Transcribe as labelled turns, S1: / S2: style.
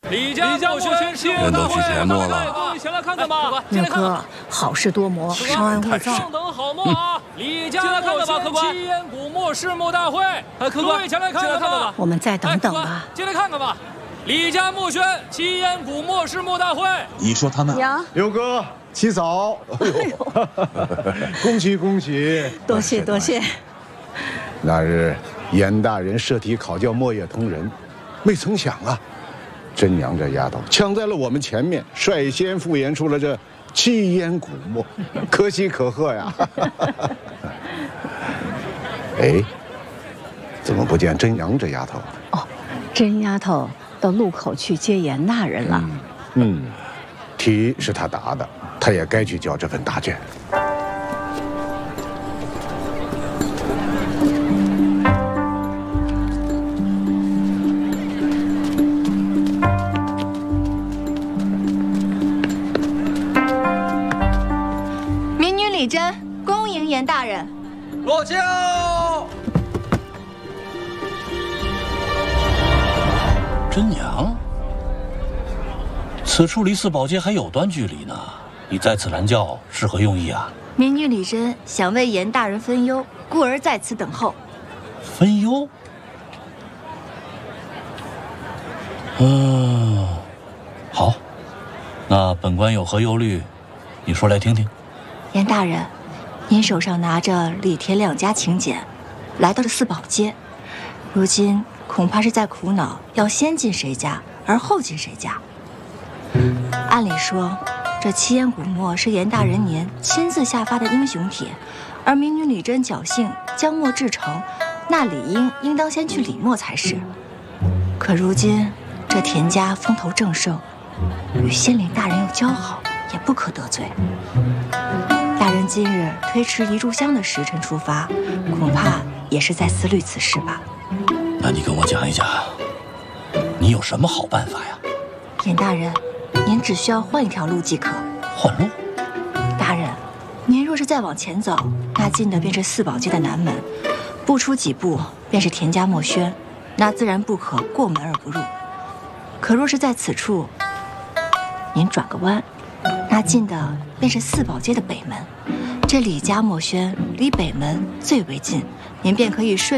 S1: 李家墨轩
S2: 人都去前墨了，
S1: 前来看看吧。
S3: 六哥，好事多磨，稍安勿躁。
S1: 上等好墨啊！李家墨轩七烟古墨试墨大会，各位前来看看吧。
S3: 我们再等等吧。
S1: 进来看看吧。李家墨轩七烟古墨试墨大会。
S2: 你说他们？
S3: 娘，
S4: 六哥，起早！哎呦，恭喜恭喜！
S3: 多谢多谢。
S4: 那日严大人设题考教墨叶同仁，没曾想啊，真娘这丫头抢在了我们前面，率先复原出了这七烟古墨，可喜可贺呀！哎，怎么不见真娘这丫头？
S3: 哦，真丫头到路口去接严大人了。
S4: 题是他答的，他也该去交这份答卷。
S5: 民女李真恭迎严大人。
S1: 落轿。
S6: 真娘，此处离四宝街还有段距离呢，你在此拦轿是何用意啊？
S5: 民女李真想为严大人分忧，故而在此等候。
S6: 分忧？好，那本官有何忧虑，你说来听听。
S5: 严大人，您手上拿着李田两家请柬，来到了四宝街，如今恐怕是在苦恼要先进谁家，而后进谁家。按理说，这七烟古墨是严大人您亲自下发的英雄帖，而民女李真侥幸将墨制成，那理应当先去李墨才是。可如今这田家风头正盛，与县令大人又交好，也不可得罪。大人今日推迟一炷香的时辰出发，恐怕也是在思虑此事吧。
S6: 那你跟我讲一讲，你有什么好办法呀？
S5: 严大人，您只需要换一条路即可。
S6: 换路？
S5: 大人，您若是再往前走，那进的便是四宝街的南门，不出几步便是田家墨轩，那自然不可过门而不入。可若是在此处，您转个弯，那进的便是四宝街的北门，这李家墨轩离北门最为近，您便可以顺